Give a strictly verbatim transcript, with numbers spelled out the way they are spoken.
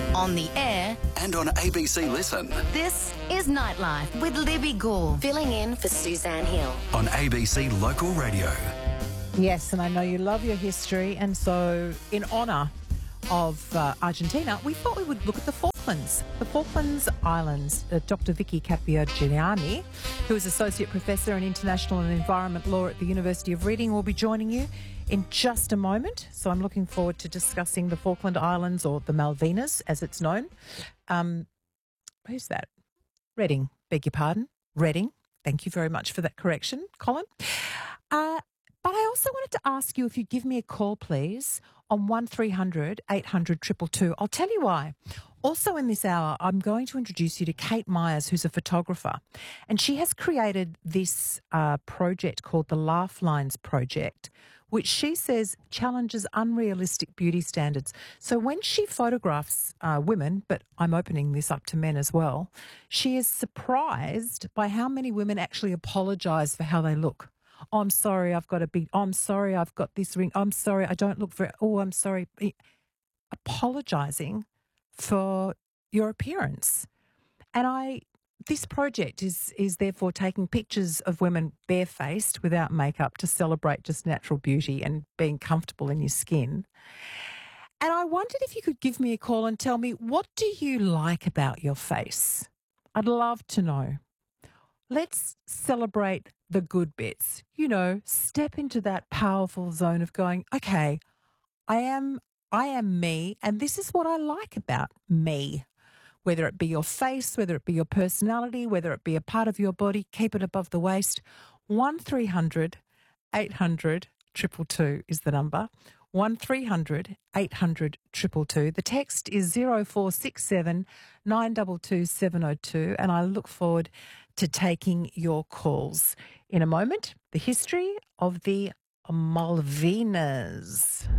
On the air and on A B C Listen. This is Nightlife with Libby Gore, filling in for Suzanne Hill on A B C Local Radio. Yes, and I know you love your history, and so in honour of uh, Argentina, we thought we would look at the Falklands. The Falklands Islands. Uh, Doctor Vicky Cappiagiani, who is Associate Professor in International and Environment Law at the University of Reading, will be joining you in just a moment. So I'm looking forward to discussing the Falkland Islands, or the Malvinas as it's known. Um, who's that? Reading, beg your pardon. Reading. Thank you very much for that correction, Colin. Uh, but I also wanted to ask you if you'd give me a call, please, on one three hundred eight hundred two two two. I'll tell you why. Also in this hour, I'm going to introduce you to Kate Myers, who's a photographer, and she has created this uh, project called the Laugh Lines Project, which she says challenges unrealistic beauty standards. So when she photographs uh, women, but I'm opening this up to men as well, she is surprised by how many women actually apologise for how they look. Oh, I'm sorry, I've got a big, oh, I'm sorry, I've got this ring. I'm sorry, I don't look very, oh, I'm sorry. Apologising for your appearance. And I, this project is is therefore taking pictures of women barefaced without makeup to celebrate just natural beauty and being comfortable in your skin. And I wondered if you could give me a call and tell me, what do you like about your face? I'd love to know. Let's celebrate the good bits. You know, step into that powerful zone of going, okay, I am I am me, and this is what I like about me. Whether it be your face, whether it be your personality, whether it be a part of your body, keep it above the waist. one three hundred eight hundred two two two is the number. one three hundred eight hundred two two two. The text is zero four six seven nine two two seven zero two, and I look forward to taking your calls. In a moment, the history of the Malvinas.